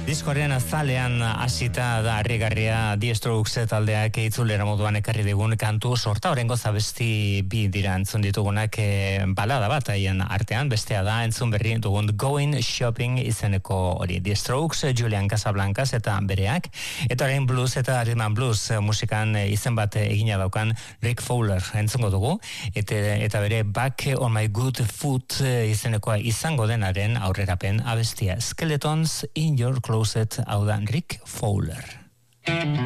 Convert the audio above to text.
Diskoaren azalean hasita da harrigarria The Strokes taldeak itzulera moduan ekarri digun kantu sorta orengo zabesti bi dira entzun ditugunak balada bat haien artean, bestea da entzun berri dugun Going Shopping izeneko hori. The Strokes, Julian Casablancas eta bereak, eta orain blues eta rhythm and blues musikan izen bat egina daukan Rick Fowler entzungo dugu, eta bere Back on My Good Foot izenekoa izango denaren aurrerapen abestia. Skeletons in Your Closet, hau da Rick Fowler.